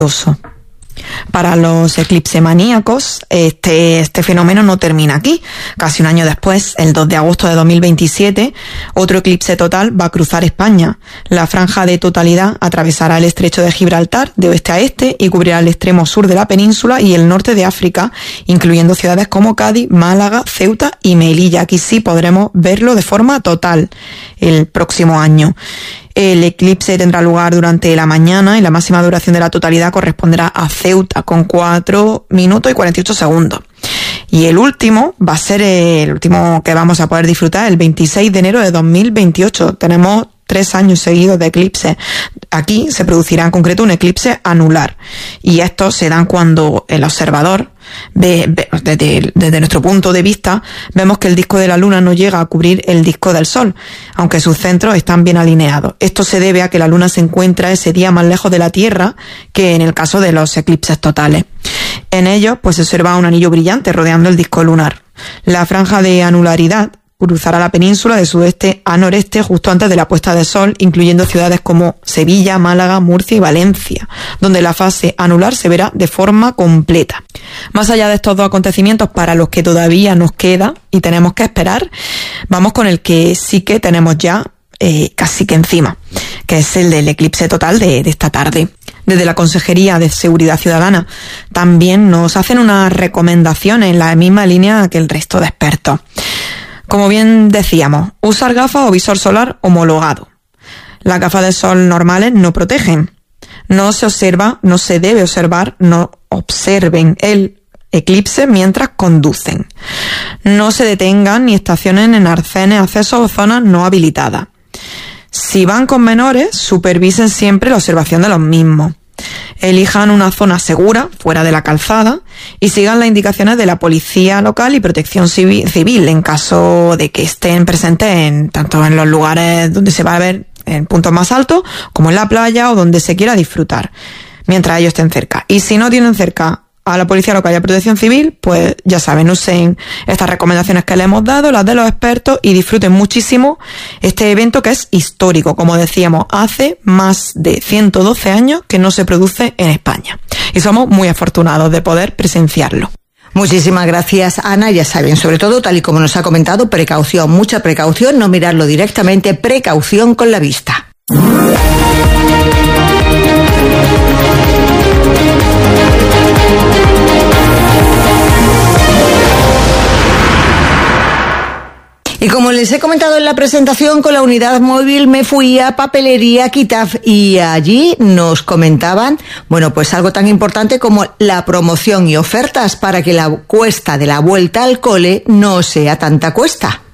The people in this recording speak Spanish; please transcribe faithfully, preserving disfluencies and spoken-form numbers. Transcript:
Para los eclipsemaníacos, este, este fenómeno no termina aquí. Casi un año después, el dos de agosto de dos mil veintisiete, otro eclipse total va a cruzar España. La franja de totalidad atravesará el estrecho de Gibraltar de oeste a este y cubrirá el extremo sur de la península y el norte de África, incluyendo ciudades como Cádiz, Málaga, Ceuta y Melilla. Aquí sí podremos verlo de forma total el próximo año. El eclipse tendrá lugar durante la mañana y la máxima duración de la totalidad corresponderá a Ceuta con cuatro minutos y cuarenta y ocho segundos. Y el último va a ser el último que vamos a poder disfrutar el veintiséis de enero de dos mil veintiocho. Tenemos tres años seguidos de eclipse. Aquí se producirá en concreto un eclipse anular. Y estos se dan cuando el observador ve, ve desde, desde nuestro punto de vista, vemos que el disco de la luna no llega a cubrir el disco del sol, aunque sus centros están bien alineados. Esto se debe a que la luna se encuentra ese día más lejos de la Tierra que en el caso de los eclipses totales. En ellos, pues se observa un anillo brillante rodeando el disco lunar. La franja de anularidad cruzará la península de sudeste a noreste justo antes de la puesta de sol, incluyendo ciudades como Sevilla, Málaga, Murcia y Valencia, donde la fase anular se verá de forma completa. Más allá de estos dos acontecimientos para los que todavía nos queda y tenemos que esperar, vamos con el que sí que tenemos ya eh, casi que encima, que es el del eclipse total de, de esta tarde. Desde la Consejería de Seguridad Ciudadana también nos hacen unas recomendaciones en la misma línea que el resto de expertos. Como bien decíamos, usar gafas o visor solar homologado. Las gafas de sol normales no protegen. No se observa, no se debe observar, no observen el eclipse mientras conducen. No se detengan ni estacionen en arcenes, accesos o zonas no habilitadas. Si van con menores, supervisen siempre la observación de los mismos. Elijan una zona segura, fuera de la calzada, y sigan las indicaciones de la policía local y protección civil en caso de que estén presentes en, tanto en los lugares donde se va a ver en puntos más altos, como en la playa o donde se quiera disfrutar, mientras ellos estén cerca. Y si no tienen cerca a la policía local y a protección civil, pues ya saben, usen estas recomendaciones que les hemos dado, las de los expertos, y disfruten muchísimo este evento que es histórico. Como decíamos, hace más de ciento doce años que no se produce en España y somos muy afortunados de poder presenciarlo. Muchísimas gracias, Ana. Ya saben, sobre todo, tal y como nos ha comentado, precaución, mucha precaución, no mirarlo directamente, precaución con la vista. Y como les he comentado en la presentación, con la unidad móvil me fui a Papelería Kitaf y allí nos comentaban, bueno, pues algo tan importante como la promoción y ofertas para que la cuesta de la vuelta al cole no sea tanta cuesta.